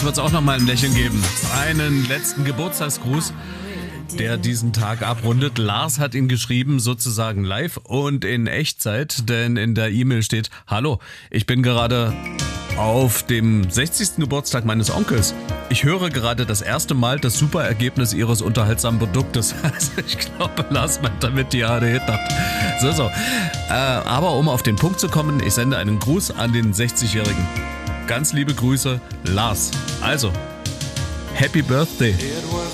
Wird es auch noch mal ein Lächeln geben. Einen letzten Geburtstagsgruß, der diesen Tag abrundet. Lars hat ihn geschrieben, sozusagen live und in Echtzeit, denn in der E-Mail steht: Hallo, ich bin gerade auf dem 60. Geburtstag meines Onkels. Ich höre gerade das erste Mal das super Ergebnis Ihres unterhaltsamen Produktes. Also ich glaube, Lars meint damit die ARD-Nacht. So. Aber um auf den Punkt zu kommen, ich sende einen Gruß an den 60-Jährigen. Ganz liebe Grüße, Lars. Also, Happy Birthday.